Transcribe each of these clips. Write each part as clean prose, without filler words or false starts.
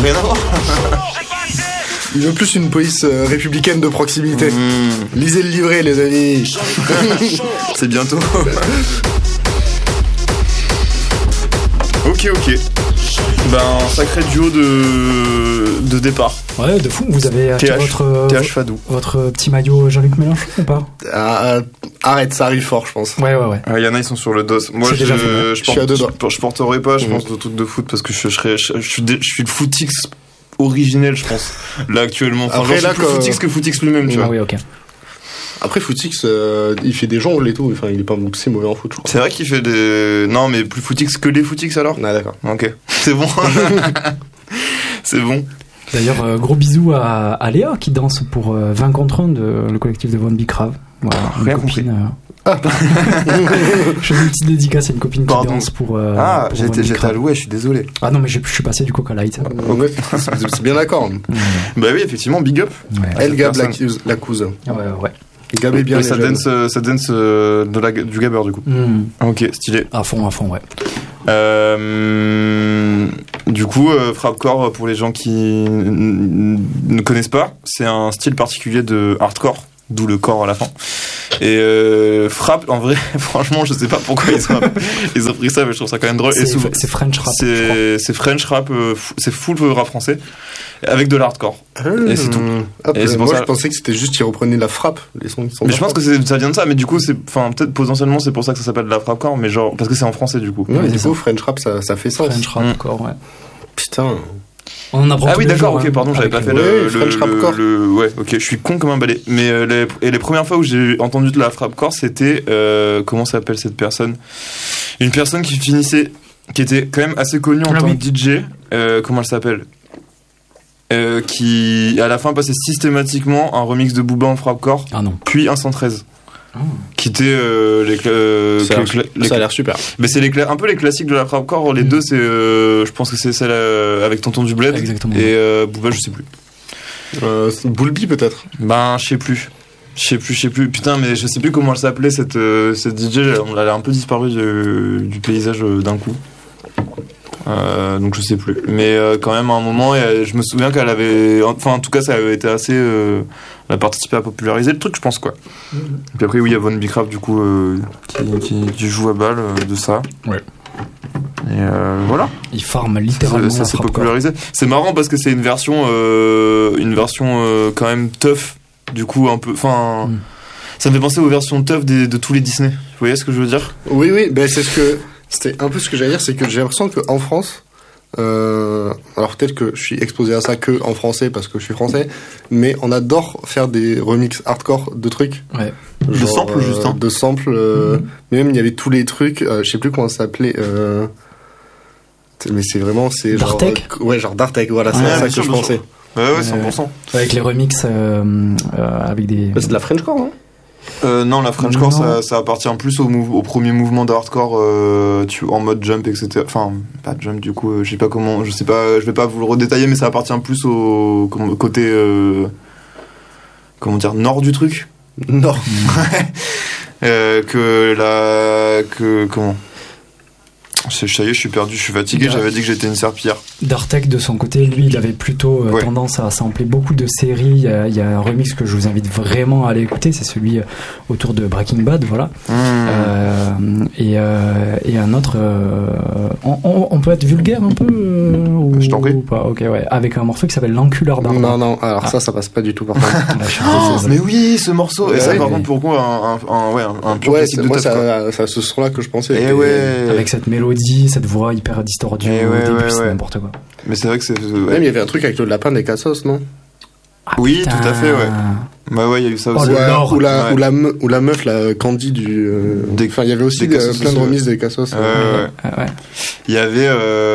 Rien à voir. Il veut plus une police républicaine de proximité. Lisez le livret, les amis. C'est bientôt. Ok. Ben, sacré duo de départ. Ouais, de fou. Vous avez acheté TH Fadou. votre petit maillot Jean-Luc Mélenchon ou pas? Arrête, ça arrive fort, je pense. Ouais. Il y en a, ils sont sur le dos. Moi, je porterai pas, je pense, de trucs de foot parce que je suis le footix originel, je pense. Là, actuellement. Enfin, après, je suis plus footix que footix lui-même, tu vois. Oui, ok. Après, Footix, il fait des jongles et tout. Enfin, il est pas si mauvais en foot, je crois. C'est vrai qu'il fait des. Non, mais plus footix que les footix alors. Ah, d'accord. Ok. C'est bon. C'est bon. D'ailleurs, gros bisous à Léa qui danse pour 20 contre 1 le collectif de Von Bicrave. Voilà, rien compris. Je fais une petite dédicace à une copine qui danse pour. J'étais alloué, je suis désolé. Ah non, mais je suis passé du Coca Light. Ouais, c'est bien d'accord. Bah oui, effectivement, big up. Elle Gab la couse. Ouais. Gab est bien. Ça dance du gabber du coup. Ok, stylé. À fond, ouais. Du coup, Frappcore, pour les gens qui ne connaissent pas, c'est un style particulier de hardcore, d'où le corps à la fin. Et Frapp, en vrai, franchement, je sais pas pourquoi ils ont pris ça, mais je trouve ça quand même drôle. C'est French rap. C'est French rap, c'est full rap français, avec de l'hardcore. Et c'est tout. Et c'est moi, je pensais que c'était juste qu'ils reprenaient la frappe, les sons qui sont. Mais je pense que ça vient de ça, mais du coup, peut-être potentiellement c'est pour ça que ça s'appelle de la frappcore, mais genre, parce que c'est en français du coup. Ouais, du coup, French rap, ça fait sens. French rap, encore, ouais. Putain. On en apprend oui, d'accord, ok, pardon, j'avais pas fait le French rapcore. Ouais, ok, je suis con comme un balai. Mais les premières fois où j'ai entendu de la rapcore, c'était comment s'appelle cette personne? Une personne qui était quand même assez connue en tant que DJ. Comment elle s'appelle? Qui à la fin passait systématiquement un remix de Booba en rapcore. Ah non. Puis un 113. Qui était ça a l'air super. Mais c'est un peu les classiques de la rapcore. Les deux, c'est je pense que c'est celle avec Tonton du Bled. Exactement. Et Booba, je sais plus. Boulby peut-être. Ben je sais plus. Putain, mais je sais plus comment elle s'appelait cette DJ. Elle a un peu disparu du paysage d'un coup. Donc je sais plus. Mais quand même à un moment, je me souviens qu'elle avait, enfin en tout cas ça avait été assez. Elle a participé à populariser le truc, je pense quoi. Puis après oui, il y a Von Bicraft du coup qui joue à balle de ça. Ouais. Et voilà. Il farme littéralement. Ça s'est popularisé. C'est marrant parce que c'est une version quand même tough. Du coup un peu, enfin. Ça me fait penser aux versions tough de tous les Disney. Vous voyez ce que je veux dire? Oui, ben c'était un peu ce que j'allais dire, c'est que j'ai l'impression qu'en France, alors peut-être que je suis exposé à ça que en français parce que je suis français, mais on adore faire des remixes hardcore de trucs. Ouais. Genre, de samples juste. De samples. Mais même il y avait tous les trucs, je sais plus comment ça s'appelait. Mais c'est Dartek. Ouais, genre Dartek. Voilà, c'est ça que je pensais. Ouais, 100%. Avec les remixes avec des. C'est de la Frenchcore, hein? Non, la Frenchcore, ça appartient plus au premier mouvement de hardcore, en mode jump, etc. Enfin, pas jump, du coup, je sais pas comment, je vais pas vous le redétailler, mais ça appartient plus au côté, comment dire, nord du truc. Nord. Comment? Ça y est, je suis perdu, je suis fatigué, j'avais dit que j'étais une serpillière. Dartek, de son côté, lui, il avait plutôt tendance à sampler beaucoup de séries. Il y a un remix que je vous invite vraiment à aller écouter, c'est celui autour de Breaking Bad, voilà. Et un autre... on peut être vulgaire un peu je t'en prie. Ou pas? Ok, ouais. Avec un morceau qui s'appelle L'enculeur d'Arda. Non, alors ça passe pas du tout par contre. Mais oui, ce morceau. Et ça, par contre, pourquoi un pur classique de moi, top, c'est ce son-là que je pensais. Et ouais. Avec cette mélodie, cette voix hyper distordue au début, c'est n'importe quoi. Mais c'est vrai que c'est. Même il y avait un truc avec le lapin des Cassos, non? Oui, putain. Tout à fait, ouais. Bah ouais, il y a eu ça aussi. Ou la meuf, la Candy du. Enfin, il y avait aussi plein de remises des Cassos. Ouais. Il y avait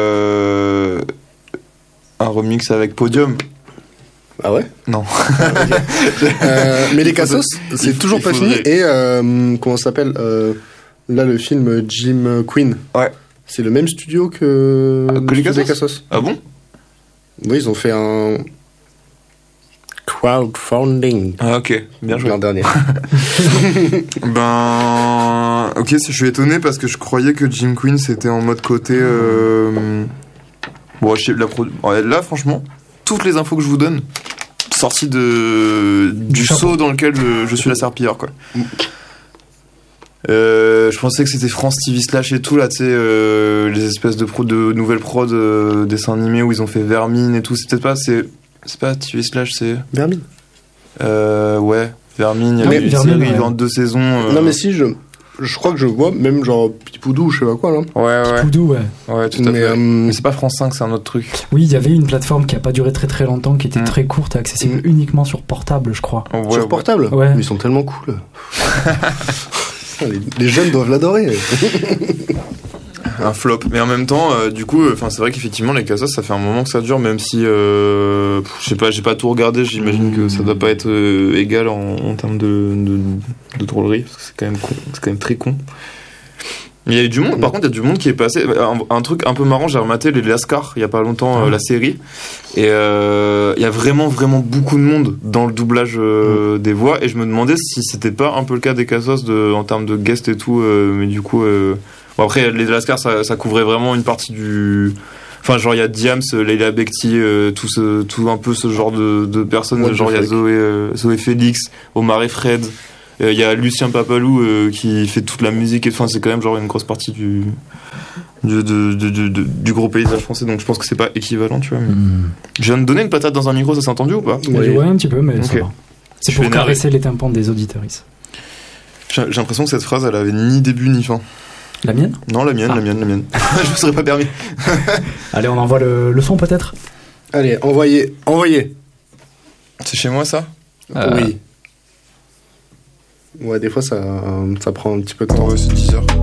un remix avec Podium. Ah ouais? Non. Mais les Cassos, c'est toujours pas fini. Et comment ça s'appelle là, le film Jim Queen. Ouais. C'est le même studio que les Cassos. Ah bon? Oui, ils ont fait un crowdfunding. Ah ok, bien joué. L'an dernier. Ok, je suis étonné parce que je croyais que Jim Queen c'était en mode côté Bon, là, franchement, toutes les infos que je vous donne, sorties du seau dans lequel je suis la serpillière, quoi. Je pensais que c'était France TV Slash et tout, là, tu sais, les espèces de nouvelles prods dessins animés où ils ont fait Vermine et tout. C'est peut-être pas, c'est pas TV Slash, c'est. Vermine. Ouais, Vermine, il y a eu une série en 2 saisons. Non, mais si, je crois que je vois, même genre Pipoudou, je sais pas quoi, là. Ouais. Pipoudou, ouais. Ouais, tout à fait. Mais c'est pas France 5, c'est un autre truc. Oui, il y avait une plateforme qui a pas duré très très longtemps, qui était très courte et accessible uniquement sur portable, je crois. Sur portable? Ouais. Mais ils sont tellement cool. Les jeunes doivent l'adorer. Un flop, mais en même temps, du coup, c'est vrai qu'effectivement les Cassos, ça fait un moment que ça dure, même si, je sais pas, j'ai pas tout regardé, j'imagine que ça doit pas être égal en termes de drôlerie, parce que c'est quand même très con. Mais il y a eu du monde, par contre, il y a du monde qui est passé. Un truc un peu marrant, j'ai rematé les Lascars il y a pas longtemps, la série, et il y a vraiment beaucoup de monde dans le doublage des voix, et je me demandais si c'était pas un peu le cas des Cassos en termes de guest et tout, mais du coup. Bon, après, les Lascars, ça couvrait vraiment une partie du. Enfin, genre, il y a Diams, Leila Bekti, tout un peu ce genre de personnes. Ouais, genre, il y a Zoé Félix, Omar et Fred. Il y a Lucien Papalou qui fait toute la musique. Enfin, c'est quand même genre une grosse partie du gros paysage français. Donc, je pense que c'est pas équivalent, tu vois. Mais... Je viens de donner une patate dans un micro, ça s'est entendu ou pas? Ouais, un petit peu, mais ça va. C'est pour caresser les tympans des auditeuristes. J'ai l'impression que cette phrase, elle avait ni début ni fin. La mienne? Non, la mienne. Je me serais pas permis. Allez, on envoie le son peut-être? Allez, envoyez. C'est chez moi ça? Oui. Ouais, des fois ça prend un petit peu de temps. Ouais, c'est 10 heures.